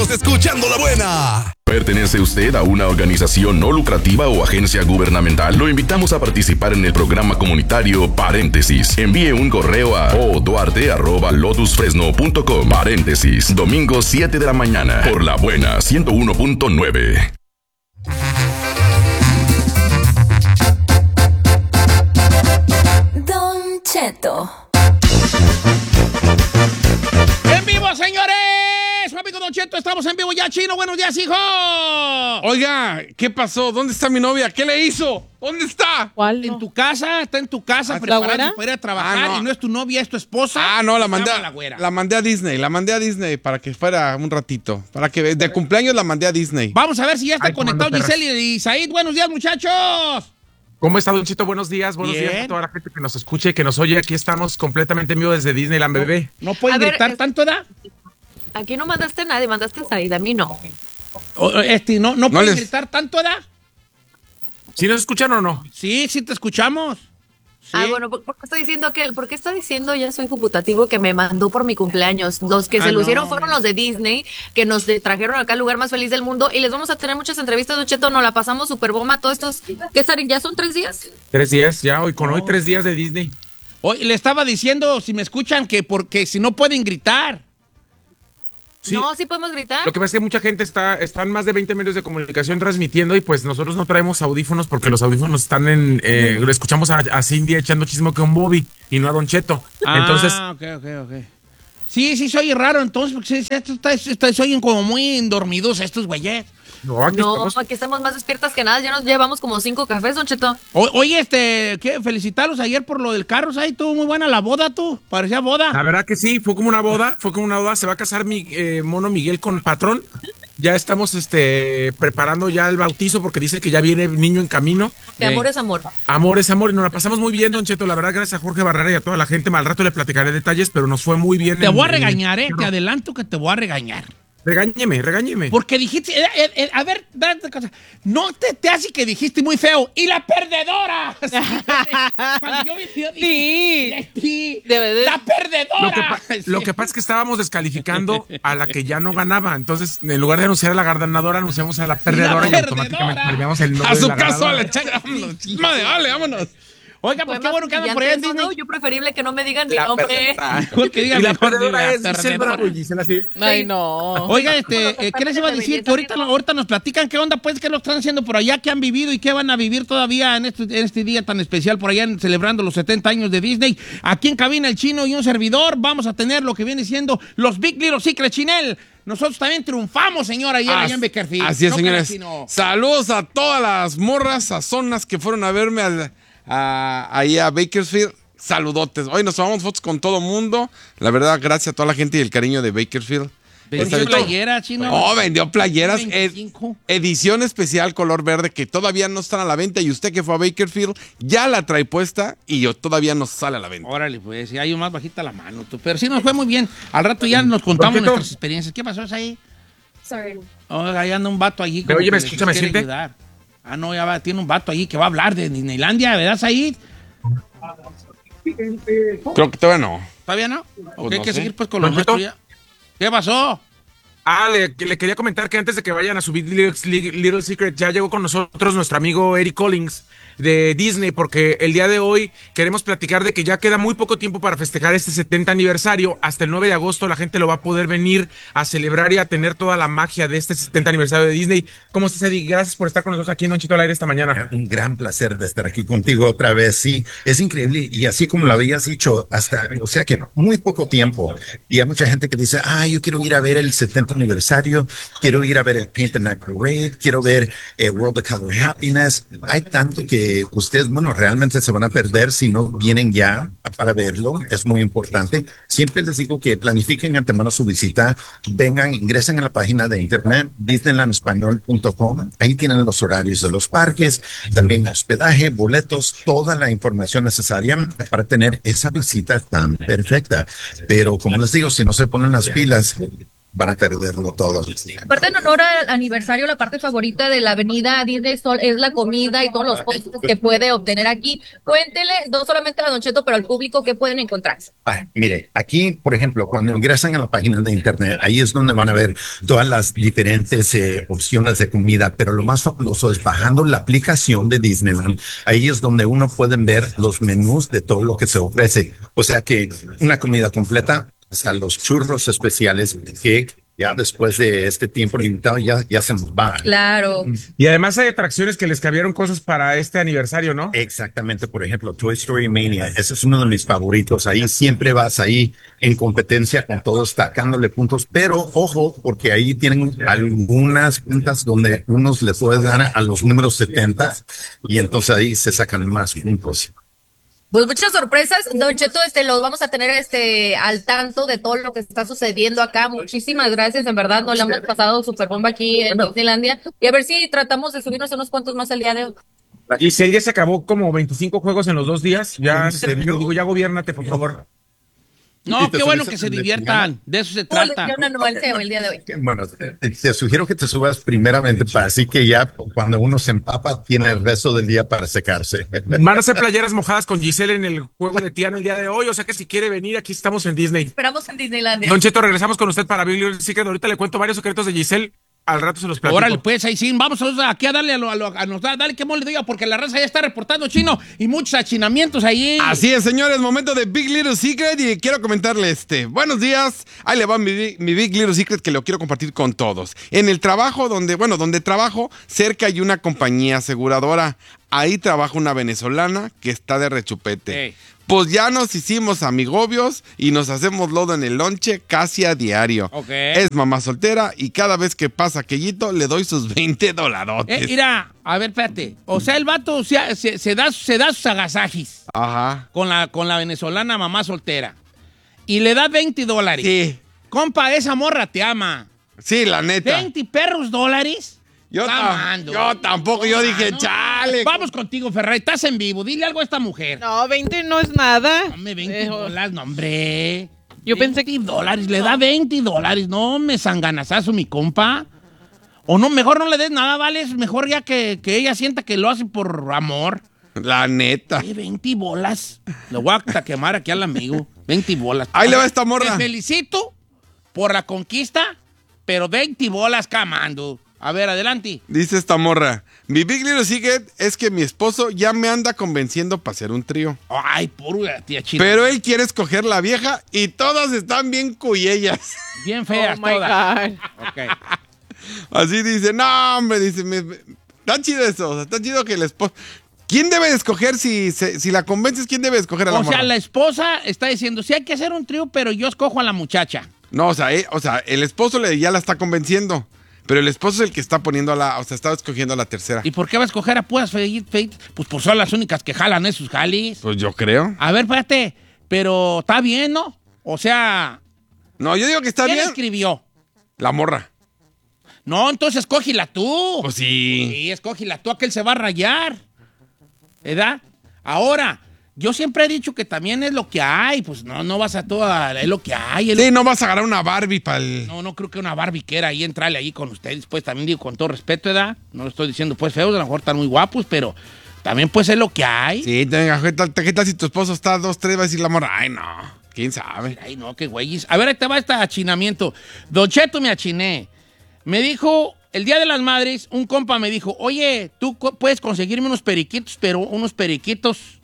Estás escuchando La Buena. ¿Pertenece usted a una organización no lucrativa o agencia gubernamental? Lo invitamos a participar en el programa comunitario Paréntesis. Envíe un correo a oduarte@lotusfresno.com. Paréntesis, domingo 7 de la mañana, por La Buena 101.9. Don Cheto. ¡En vivo, señores! Su amigo Don Cheto, estamos en vivo ya, Chino. Buenos días, hijo. Oiga, ¿qué pasó? ¿Dónde está mi novia? ¿Qué le hizo? ¿Dónde está? ¿Cuál? En tu casa, está en tu casa preparando para ir a trabajar y no es tu novia, es tu esposa. Ah, no, la mandé a Disney, para que fuera un ratito, para que de cumpleaños la mandé a Disney. Vamos a ver si ya está conectado Giselle y Said. Buenos días, muchachos. ¿Cómo está, Don Chito? Buenos días a toda la gente que nos escuche, que nos oye. Aquí estamos completamente en vivo desde Disneyland, bebé. ¿No puedes gritar tanto, edad? Aquí no mandaste a nadie, mandaste a Said, a mí no. ¿No puedes gritar tanto, edad? ¿Sí nos escuchan o no? Sí te escuchamos. Sí. Bueno, ¿por qué está diciendo ya su hijo putativo que me mandó por mi cumpleaños? Los que se lucieron fueron los de Disney, que nos trajeron acá al lugar más feliz del mundo, y les vamos a tener muchas entrevistas, Don Cheto, nos la pasamos super bomba todos estos, ¿qué ya son 3 días? 3 días, ya, hoy 3 días de Disney. Hoy le estaba diciendo, si me escuchan, que porque si no pueden gritar. Sí. No, sí podemos gritar. Lo que pasa es que mucha gente están más de 20 medios de comunicación transmitiendo y pues nosotros no traemos audífonos porque los audífonos están lo escuchamos a Cindy echando chismo con Bobby y no a Don Cheto. Entonces. Ok. Sí, soy raro entonces porque se oyen como muy dormidos estos güeyes. No, aquí estamos más despiertas que nada. Ya nos llevamos como 5 cafés, Don Cheto. Oye, felicitarlos ayer por lo del carro, ¿sabes? Estuvo muy buena la boda, tú. Parecía boda. La verdad que sí, fue como una boda. Se va a casar mi mono Miguel con patrón. Ya estamos preparando ya el bautizo porque dice que ya viene el niño en camino. Que amor es amor. Amor es amor y nos la pasamos muy bien, Don Cheto. La verdad, gracias a Jorge Barrera y a toda la gente. Al rato le platicaré detalles, pero nos fue muy bien. Te voy a regañar, te adelanto que te voy a reñar. Regáñeme. Porque dijiste, a ver, no te hace que dijiste muy feo. ¡Y la perdedora! Cuando yo dije, sí. ¡La perdedora! Lo que pasa es que estábamos descalificando a la que ya no ganaba. Entonces, en lugar de anunciar a la ganadora, anunciamos a la perdedora y automáticamente cambiamos el nombre. A su caso, Vale, vámonos. Oiga, pues qué bueno que andan por allá en Disney. No, yo preferible que no me digan ni nombre. Que digan la perdedora es Giselle Bravo y Giselle así. Ay, no. Oiga, ¿qué les iba a decir? Que ahorita nos platican qué onda, pues, qué lo están haciendo por allá, qué han vivido y qué van a vivir todavía en este día tan especial por allá, celebrando los 70 años de Disney. Aquí en cabina el Chino y un servidor vamos a tener lo que viene siendo los Big Little Secret, Chinel. Nosotros también triunfamos, señora, allá en Bakersfield. Así es, señores. Saludos a todas las morras sazonas que fueron a verme ahí a Bakersfield. Saludotes. Hoy nos tomamos fotos con todo mundo. La verdad, gracias a toda la gente y el cariño de Bakersfield. ¿Vendió playera, Chino? Oh, vendió playeras. Edición especial color verde que todavía no están a la venta y usted que fue a Bakersfield ya la trae puesta y todavía no sale a la venta. Órale, pues, hay más bajita la mano, tú. Pero sí nos fue muy bien. Al rato ya nos contamos nuestras experiencias. ¿Qué pasó ahí? Sorry. Oiga, ahí anda un vato allí. Oye, escúchame, siente. No, tiene un vato allí que va a hablar de Disneylandia, ¿verdad, Said? Creo que todavía no. ¿Todavía no? Pues hay que seguir pues con los nuestros ya. ¿Qué pasó? Le quería comentar que antes de que vayan a subir Little Secret, ya llegó con nosotros nuestro amigo Eric Collins de Disney, porque el día de hoy queremos platicar de que ya queda muy poco tiempo para festejar este 70 aniversario. Hasta el 9 de agosto la gente lo va a poder venir a celebrar y a tener toda la magia de este 70 aniversario de Disney. ¿Cómo estás, Eddie? Gracias por estar con nosotros aquí en Don Chito al Aire esta mañana. Un gran placer de estar aquí contigo otra vez. Sí, es increíble. Y así como lo habías dicho, o sea que muy poco tiempo. Y hay mucha gente que dice, yo quiero ir a ver el 70 aniversario, quiero ir a ver el Paint the Night Parade, quiero ver World of Color Happiness. Hay tanto que ustedes, realmente se van a perder si no vienen ya para verlo. Es muy importante. Siempre les digo que planifiquen antemano su visita, vengan, ingresen a la página de internet disneylandespañol.com. Ahí tienen los horarios de los parques, también hospedaje, boletos, toda la información necesaria para tener esa visita tan perfecta. Pero como les digo, si no se ponen las pilas, van a perderlo todo. Aparte, en honor al aniversario, la parte favorita de la avenida Disney Sol es la comida y todos los postres que puede obtener aquí. Cuéntele, no solamente a Don Cheto, pero al público, ¿qué pueden encontrar? Mire, aquí, por ejemplo, cuando ingresan a la página de internet, ahí es donde van a ver todas las diferentes opciones de comida, pero lo más fabuloso es bajando la aplicación de Disneyland. Ahí es donde uno puede ver los menús de todo lo que se ofrece. O sea que una comida completa, hasta los churros especiales que ya después de este tiempo limitado ya se nos van. Claro. Y además hay atracciones que les cambiaron cosas para este aniversario, ¿no? Exactamente, por ejemplo, Toy Story Mania, ese es uno de mis favoritos. Ahí siempre vas ahí en competencia con todos, sacándole puntos, pero ojo, porque ahí tienen algunas puntas donde unos le pueden dar a los números 70 y entonces ahí se sacan más puntos. Pues muchas sorpresas, Don Cheto, los vamos a tener al tanto de todo lo que está sucediendo acá. Muchísimas gracias, en verdad, nos la hemos pasado súper bomba aquí en Disneylandia. Y a ver si tratamos de subirnos unos cuantos más el día de hoy. Y si ya se acabó como 25 juegos en los 2 días, ya digo, ya gobiérnate, por favor. No, qué bueno que se diviertan, de eso se trata. El día de hoy. Bueno, te sugiero que te subas primeramente para así que ya cuando uno se empapa tiene el resto del día para secarse. Van a hacer playeras mojadas con Giselle en el juego de Tiana el día de hoy, o sea que si quiere venir, aquí estamos en Disney. Esperamos en Disneylandia. Don Cheto, regresamos con usted para Big Little Secret. Ahorita le cuento varios secretos de Giselle. Al rato se los platico. Órale, pues, ahí sí, vamos aquí a darle dale que mole diga, porque la raza ya está reportando, Chino, y muchos achinamientos ahí. Así es, señores, momento de Big Little Secret y quiero comentarle buenos días, ahí le va mi Big Little Secret que lo quiero compartir con todos. En el trabajo donde trabajo, cerca hay una compañía aseguradora, ahí trabaja una venezolana que está de rechupete. Hey. Pues ya nos hicimos amigobios y nos hacemos lodo en el lonche casi a diario. Okay. Es mamá soltera y cada vez que pasa aquellito le doy sus $20. Mira, a ver, espérate. O sea, el vato se da sus agasajis. Ajá. Con la venezolana mamá soltera. Y le da $20. Sí. Compa, esa morra te ama. Sí, la neta. $20. Yo tampoco, yo dije, chale. Vamos contigo, Ferrari, estás en vivo, dile algo a esta mujer. No, 20 no es nada. Dame $20, no, hombre. Yo pensé que $20, le da $20. No, me sanganazazo, mi compa. O no, mejor no le des nada, ¿vale? Es mejor ya que ella sienta que lo hace por amor. La neta. 20 bolas. Le voy a quemar aquí al amigo. 20 bolas. Ahí le va esta morra. Te felicito por la conquista, pero 20 bolas camando. A ver, adelante. Dice esta morra, mi Big Little Secret es que mi esposo ya me anda convenciendo para hacer un trío. Ay, pura tía chida. Pero él quiere escoger la vieja y todas están bien cuyellas. Bien feas Oh my todas. God. Okay. Así dice, no, hombre, dice, está chido eso, o sea, está chido que el esposo... ¿Quién debe de escoger si la convences? ¿Quién debe de escoger a la morra? O sea, la esposa está diciendo, sí hay que hacer un trío, pero yo escojo a la muchacha. No, o sea, el esposo ya la está convenciendo. Pero el esposo es el que está poniendo está escogiendo a la tercera. ¿Y por qué va a escoger a puras feitas? Pues son las únicas que jalan esos jalis. Pues yo creo. A ver, espérate, pero está bien, ¿no? O sea... No, yo digo que está bien. ¿Quién escribió? La morra. No, entonces escógila tú. Pues sí. Sí, escógila tú, aquel se va a rayar. ¿Verdad? Ahora... Yo siempre he dicho que también es lo que hay, pues no vas a es lo que hay. Sí, no vas a agarrar una Barbie para el... No creo que una Barbie quiera ahí entrarle ahí con ustedes, pues también digo con todo respeto, ¿verdad? No lo estoy diciendo pues feos, a lo mejor están muy guapos, pero también pues es lo que hay. Sí, ¿qué tal si tu esposo está 2, 3, va a decir la morra? Ay, no, quién sabe. Ay, no, qué güeyes. A ver, ahí te va este achinamiento. Don Cheto me achiné. Me dijo, el Día de las Madres, un compa me dijo, oye, tú puedes conseguirme unos periquitos, pero unos periquitos...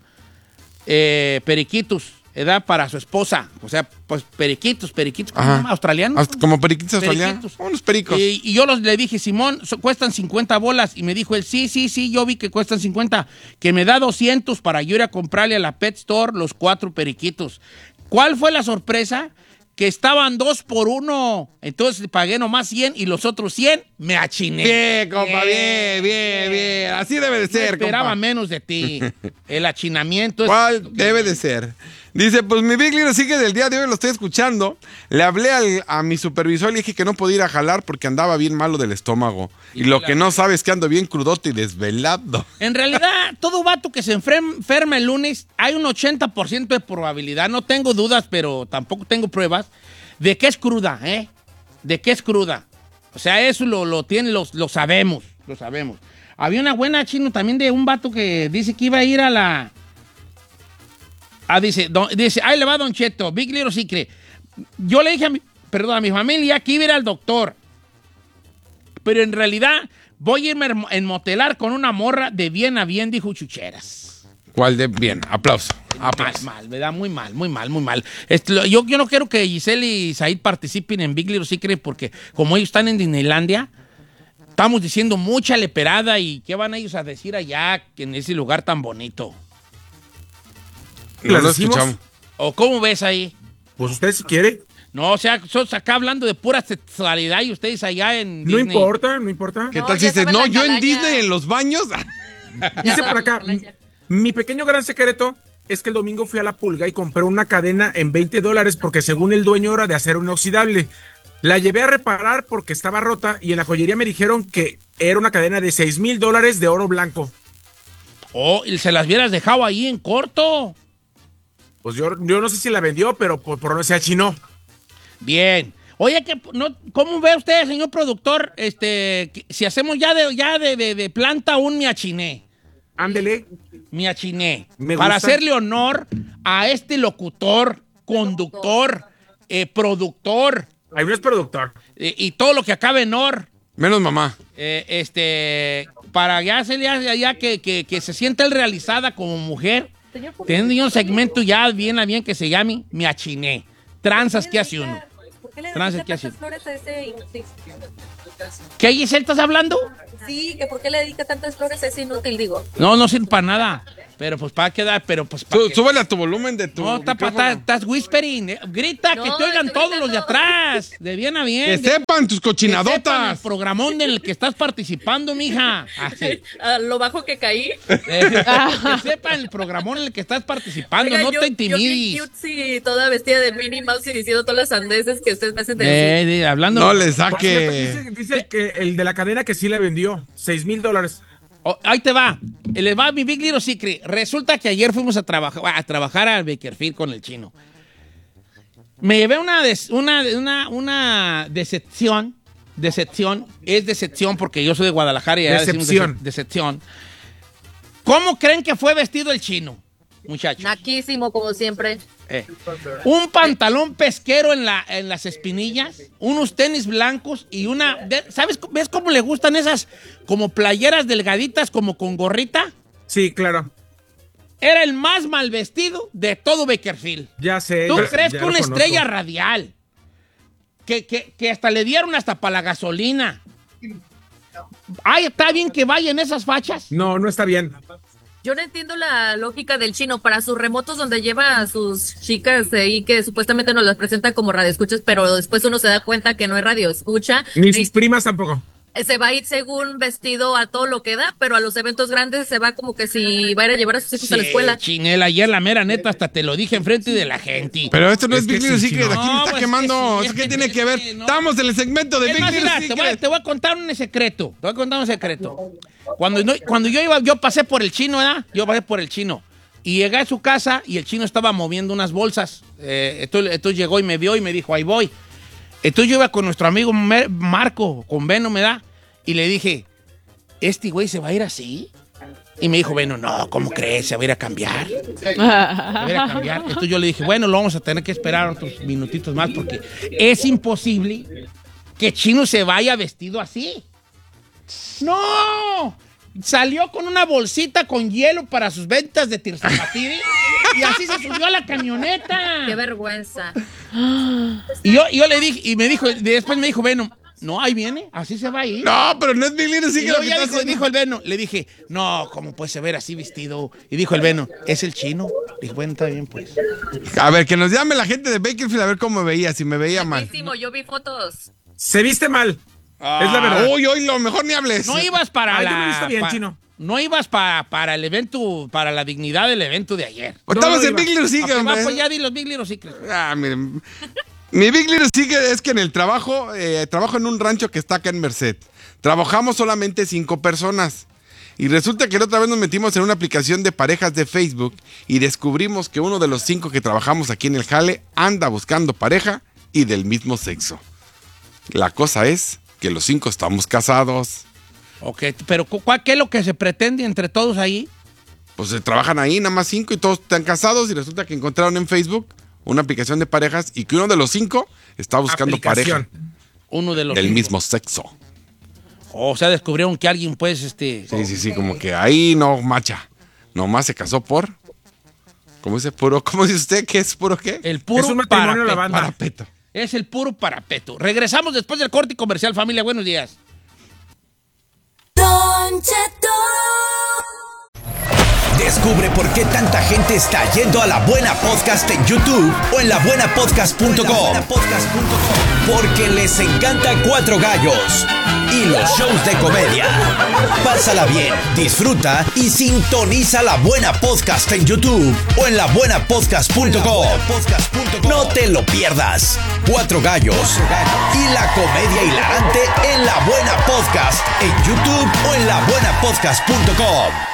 ¿edad? Para su esposa. O sea, pues periquitos, ¿cómo se llama? ¿Australianos? Como periquitos australianos. Unos pericos. Y yo le dije, Simón, cuestan 50 bolas. Y me dijo él, sí, yo vi que cuestan 50. Que me da 200 para yo ir a comprarle a la Pet Store los 4 periquitos. ¿Cuál fue la sorpresa? Que estaban 2 por 1. Entonces pagué nomás 100 y los otros 100 me achiné. Bien, compa, bien. Así debe de ser, compa. Esperaba compa. menos de ti. El achinamiento. ¿Cuál debe de ser? Dice, pues mi Big Little Secret del día de hoy lo estoy escuchando. Le hablé a mi supervisor y le dije que no podía ir a jalar porque andaba bien malo del estómago. Y lo que no sabe es que ando bien crudote y desvelado. En realidad, todo vato que se enferma el lunes, hay un 80% de probabilidad, no tengo dudas, pero tampoco tengo pruebas, de que es cruda, ¿eh? ¿De qué es cruda? O sea, eso lo tiene, lo sabemos. Había una buena, Chino, también de un vato que dice que iba a ir a la... dice, ahí le va Don Cheto, Big Little Secret. Yo le dije a mi familia que iba a ir al doctor. Pero en realidad voy a irme a enmotelar con una morra de bien a bien, dijo Chucheras. ¿Cuál de bien? Aplauso. Mal, ¿verdad? Muy mal. Yo no quiero que Giselle y Said participen en Big Little Secret porque como ellos están en Disneylandia, estamos diciendo mucha leperada y ¿qué van ellos a decir allá en ese lugar tan bonito? No lo decimos? escuchamos. ¿O cómo ves ahí? Pues usted si quiere. No, o sea, nosotros acá hablando de pura sexualidad y ustedes allá en No Disney. no importa. ¿Qué No, tal si ya dices, saben no, la yo en calaña. Disney, en los baños? Dice por acá, mi pequeño gran secreto es que el domingo fui a la Pulga y compré una cadena en $20 porque según el dueño era de acero inoxidable. La llevé a reparar porque estaba rota y en la joyería me dijeron que era una cadena de $6,000 de oro blanco. Oh, y se las hubieras dejado ahí en corto. Pues yo no sé si la vendió, pero por no se achinó. Bien. Oye, ¿cómo ve usted, señor productor, si hacemos ya de planta un miachiné? Ándele. Miachiné. Me Para gusta. hacerle honor a este locutor, conductor, productor Ahí no es productor. y todo lo que acabe en or. Menos mamá. Para ya hacerle ya que se sienta él realizada como mujer, teniendo un segmento ya bien a bien que se llame Miachiné. Tranzas que hace uno. ¿Por qué le Tranzas dedica que hace tantas flores a ese inútil? ¿Qué Giselle estás hablando? Sí, que ¿por qué le dedica tantas flores a ese inútil, digo? No sirve para nada. Pero pues para quedar, pero pues para que... Súbele a tu volumen de tu No, micrófono. estás whispering. Grita, que No, te oigan estoy todos los de gritando. atrás. De bien a bien. Que sepan tus Que sepan el cochinadotas. programón en el que estás participando, mija. Así. A lo bajo que caí. Que sepan el programón en el que estás participando. Oiga, no yo- te Yo bien intimides. cutesy, toda vestida de Minnie Mouse y diciendo todas las sandeces que ustedes me hacen decir. Hablando... No le Por cierto, saque. dice que el de la cadena que sí la vendió. $6,000. Oh, ahí te va. Les va mi Big Little Secret. Resulta que ayer fuimos a trabajar a Bakersfield con el Chino. Me llevé una decepción. Decepción. Es decepción porque yo soy de Guadalajara y allá decimos Decepción. decepción. ¿Cómo creen que fue vestido el Chino, muchachos? Naquísimo, como siempre. Un pantalón pesquero en las espinillas, unos tenis blancos y ¿sabes? ¿Ves cómo le gustan esas como playeras delgaditas como con gorrita? Sí, claro. Era el más mal vestido de todo Bakersfield. Ya sé. ¿Tú ya- crees ya que lo una conozco. estrella radial que hasta le dieron hasta para la gasolina? Ay, ¿está bien que vayan esas fachas? No está bien. Yo no entiendo la lógica del Chino para sus remotos donde lleva a sus chicas ahí que supuestamente nos las presenta como radioescuchas, pero después uno se da cuenta que no es radioescucha. Ni sus primas tampoco. Se va a ir según vestido a todo lo que da, pero a los eventos grandes se va como que si va a ir a llevar a sus hijos a la escuela. Chinela, ayer la mera neta hasta te lo dije enfrente de la gente. Pero esto no es, Es que Big Little sí, Secret. no. Aquí me No, está pues, quemando. es ¿Eso que qué tiene es que ver? que no. Estamos en el segmento de Es Big más, Little mira, Secret. te voy a contar un secreto. Te voy a contar un secreto. Cuando yo pasé por el Chino, ¿verdad? Yo pasé por el Chino. Y llegué a su casa y el Chino estaba moviendo unas bolsas. Entonces llegó y me vio y me dijo, ahí voy. Entonces yo iba con nuestro amigo Marco, con Beno, ¿me da? Y le dije, ¿este güey se va a ir así? Y me dijo, bueno, no, ¿cómo crees? Se va a ir a cambiar. Se va a ir a cambiar. Entonces yo le dije, bueno, lo vamos a tener que esperar otros minutitos más porque es imposible que Chino se vaya vestido así. ¡No! Salió con una bolsita con hielo para sus ventas de Tirzapatiri y así se subió a la camioneta. ¡Qué vergüenza! Y yo le dije, y después me dijo, bueno, no, ahí viene, así se va a ir. No, pero no es Big Little Y Secret. luego lo que ya está dijo, haciendo. dijo el Beno, le dije, no, ¿cómo puede se ver así vestido? Y dijo el Beno, ¿es el Chino? Dije, bueno, está bien, pues. A ver, que nos llame la gente de Bakersfield a ver cómo me veía, si me veía mal. Naquísimo, yo vi fotos. Se viste mal. Es la verdad. Uy, lo mejor ni hables. No ibas para Ay, yo me he visto bien, Chino. No ibas para el evento, para la dignidad del evento de ayer. Estamos no en iba. Big Little Secret, Ok, va, hombre. pues ya di los Big Little Secrets. Ah, miren. Mi Big Little Secret es que en el trabajo, trabajo en un rancho que está acá en Merced. Trabajamos solamente 5 personas. Y resulta que la otra vez nos metimos en una aplicación de parejas de Facebook y descubrimos que uno de los 5 que trabajamos aquí en el jale anda buscando pareja y del mismo sexo. La cosa es que los 5 estamos casados. Ok, pero ¿qué es lo que se pretende entre todos ahí? Pues se trabajan ahí, nada más 5 y todos están casados y resulta que encontraron en Facebook una aplicación de parejas y que uno de los 5 está buscando pareja. Uno de los del 5. mismo sexo. O sea, descubrieron que alguien, pues, Sí, como que ahí no macha. Nomás se casó por... ¿Cómo dice puro? ¿Cómo dice usted? ¿Qué es puro qué? El puro Es un matrimonio parapeto. la banda. Parapeto. Es el puro parapeto. Regresamos después del corte comercial, familia. Buenos días. Don Cheto. Descubre por qué tanta gente está yendo a La Buena Podcast en YouTube o en labuenapodcast.com. Porque les encanta Cuatro Gallos y los shows de comedia. Pásala bien, disfruta y sintoniza La Buena Podcast en YouTube o en labuenapodcast.com. No te lo pierdas. Cuatro Gallos y la comedia hilarante en La Buena Podcast en YouTube o en labuenapodcast.com.